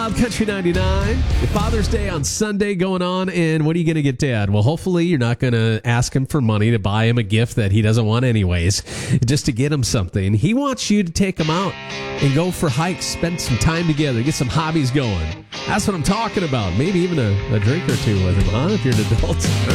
Country 99. Father's Day on Sunday going on, and what are you going to get Dad? Well, hopefully you're not going to ask him for money to buy him a gift that he doesn't want anyways, just to get him something. He wants you to take him out and go for hikes, spend some time together, get some hobbies going. That's what I'm talking about. Maybe even a drink or two with him, huh, if you're an adult.